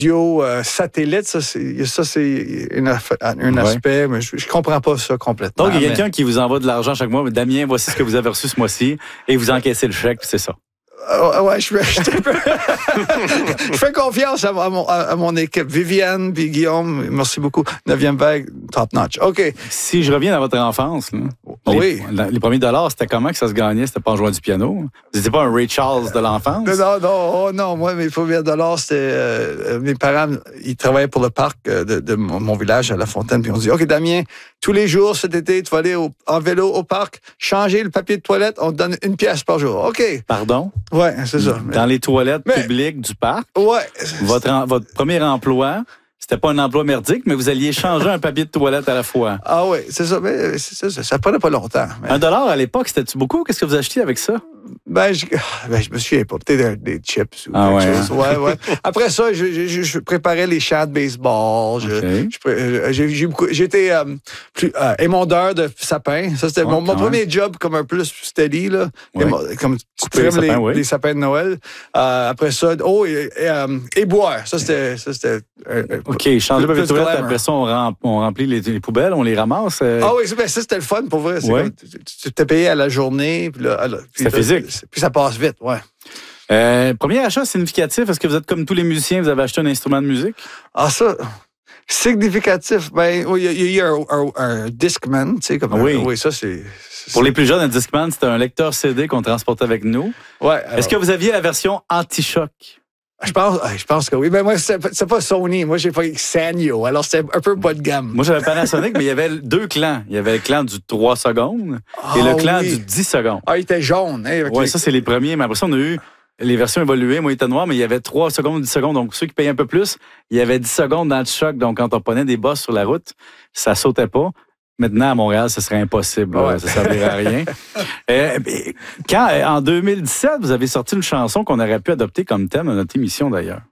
satellite, ça, c'est un aspect, mais je comprends pas ça complètement. Donc, il y a quelqu'un qui vous envoie de l'argent chaque mois. Damien, voici ce que vous avez reçu ce mois-ci. Et vous encaissez le chèque, c'est ça. Ouais, je fais confiance à mon équipe. Viviane puis Guillaume, merci beaucoup. 9e vague, top notch. OK. Si je reviens dans votre enfance, là, les premiers dollars, c'était comment que ça se gagnait? C'était pas en jouant du piano? Vous n'étiez pas un Ray Charles de l'enfance? Non. Moi, mes premiers dollars, c'était... mes parents, ils travaillaient pour le parc de mon village à La Fontaine. Puis on dit, OK, Damien, tous les jours cet été, tu vas aller en vélo au parc, changer le papier de toilette, on te donne 1 pièce par jour. OK. Pardon? Ouais, c'est ça. Dans les toilettes publiques du parc? Ouais. Votre premier emploi, c'était pas un emploi merdique, mais vous alliez changer un papier de toilette à la fois. Ah oui, c'est ça. Mais ça prenait pas longtemps. Mais... $1 à l'époque, c'était-tu beaucoup? Qu'est-ce que vous achetiez avec ça? Je me souviens pas. Peut-être des chips ou quelque chose. Ouais. Après ça, je préparais les champs de baseball. J'étais émondeur de sapins. Ça, c'était mon premier job comme un peu plus steady, là. Comme tu trimes les sapins de Noël. Après ça, éboire. Ça, c'était OK, changer le papier de toilette. Après ça, on remplit les poubelles, on les ramasse. Ah oui, ça, c'était le fun, pour vrai. Tu t'es payé à la journée. C'était physique. Puis ça passe vite, ouais. Premier achat significatif, est-ce que vous êtes comme tous les musiciens, vous avez acheté un instrument de musique? Ah, ça, significatif, il y a eu un Discman, tu sais, comme oui, ça, c'est... Pour les plus jeunes, un Discman, c'était un lecteur CD qu'on transportait avec nous. Ouais. Est-ce que vous aviez la version anti-choc? Je pense que oui. Mais moi, c'est pas Sony. Moi, j'ai pas Sanyo. Alors, c'était un peu bas de gamme. Moi, j'avais Panasonic, mais il y avait 2 clans. Il y avait le clan du 3 secondes et le clan du 10 secondes. Ah, il était jaune. Oui, ça, c'est les premiers. Mais après ça, on a eu les versions évoluées. Moi, il était noir, mais il y avait 3 secondes, 10 secondes. Donc, ceux qui payaient un peu plus, il y avait 10 secondes d'anti-choc. Donc, quand on prenait des bosses sur la route, ça sautait pas. Maintenant, à Montréal, ce serait impossible. Ouais. Ça ne servirait à rien. En 2017, vous avez sorti une chanson qu'on aurait pu adopter comme thème de notre émission, d'ailleurs.